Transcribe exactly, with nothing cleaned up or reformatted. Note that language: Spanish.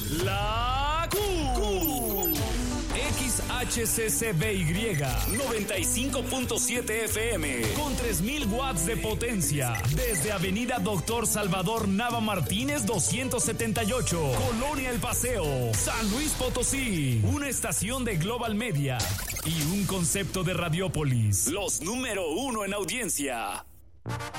La Q. Q. X H C C B Y noventa y cinco punto siete F M con tres mil watts de potencia desde Avenida Doctor Salvador Nava Martínez doscientos setenta y ocho, Colonia El Paseo, San Luis Potosí. Una estación de Global Media y un concepto de Radiópolis. Los número uno en audiencia.